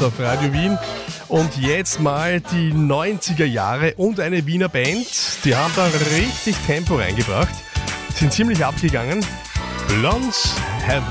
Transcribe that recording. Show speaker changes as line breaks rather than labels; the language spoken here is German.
House auf Radio Wien. Und jetzt mal die 90er Jahre und eine Wiener Band. Die haben da richtig Tempo reingebracht. Sind ziemlich abgegangen. Blondes have